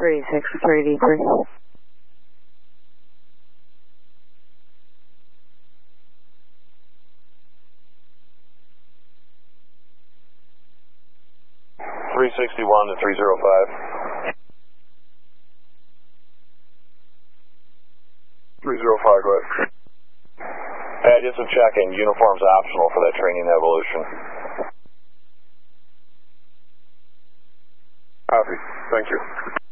36, 3D3. .361 to 305. 305, go ahead. Just a check-in. Uniform's optional for that training evolution. Copy. Thank you.